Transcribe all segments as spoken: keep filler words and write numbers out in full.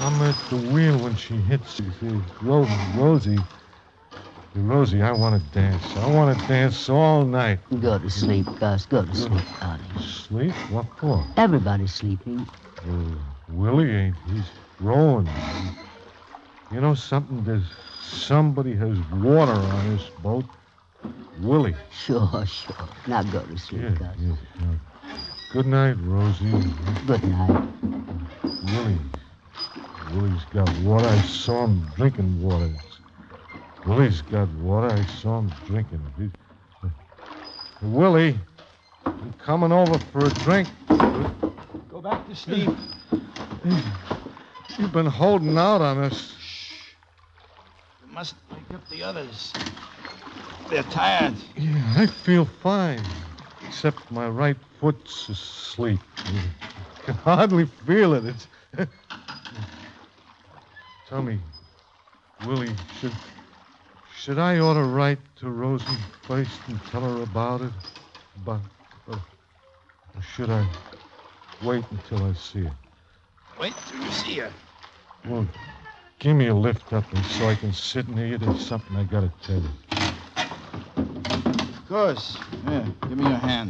I'm at the wheel when she hits uh, Ro- Rosie. Rosie, I want to dance. I want to dance all night. Go to sleep, Gus. Go to sleep, darling. Sleep? What for? Everybody's sleeping. Uh, Willie ain't. He's rowing. You know something? There's somebody has water on this boat. Willie. Sure, sure. Now go to sleep, Yeah, Gus. yeah, yeah. Good night, Rosie. Good night. Willie. Willie's got water. I saw him drinking water. Willie's got water. I saw him drinking it. Uh, Willie, I'm coming over for a drink. Go back to sleep. You've been holding out on us. Shh. You mustn't wake up the others. They're tired. Yeah, I feel fine. Except my right foot's asleep. I can hardly feel it. It's... Tell me, Willie, should... Should I ought to write to Rosie first and tell her about it? About... Uh, or should I wait until I see her? Wait till you see her. Well, give me a lift up and so I can sit near you. There's something I gotta tell you. Of course. Here, give me your hand.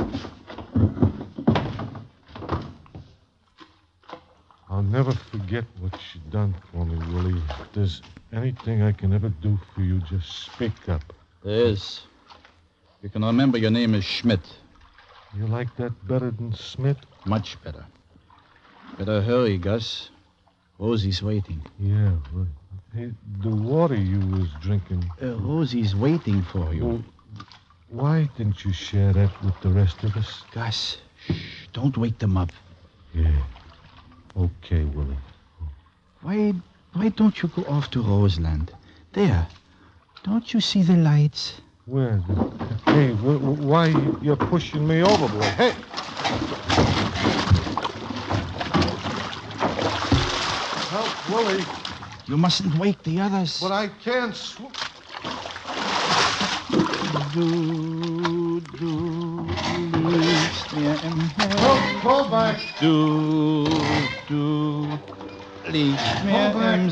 I'll never forget what you done for me, Willie. If there's anything I can ever do for you, just speak up. There is. You can remember your name is Schmidt. You like that better than Smith? Much better. Better hurry, Gus. Rosie's waiting. Yeah, well, hey, the water you was drinking... Uh, Rosie's waiting for you. Well, why didn't you share that with the rest of us? Gus, shh, don't wake them up. Yeah. Okay, Willie. Why, why don't you go off to Roseland? There. Don't you see the lights? Where? The, hey, wh- wh- why you're pushing me overboard? Hey! Help, Willie. You mustn't wake the others. But I can't swim. Du, du liegst mir im Herzen. Hold, hold back. Du, du liegst mir im